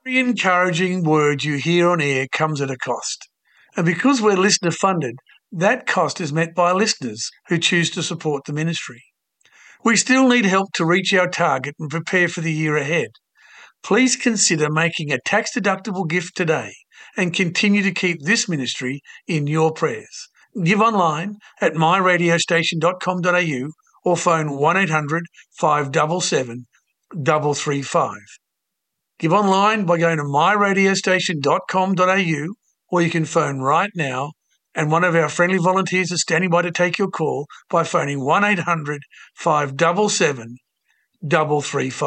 Every encouraging word you hear on air comes at a cost. And because we're listener funded, that cost is met by listeners who choose to support the ministry. We still need help to reach our target and prepare for the year ahead. Please consider making a tax-deductible gift today and continue to keep this ministry in your prayers. Give online at myradiostation.com.au or phone 1800 577 335. Give online by going to myradiostation.com.au or you can phone right now and one of our friendly volunteers is standing by to take your call by phoning 1800 577 335.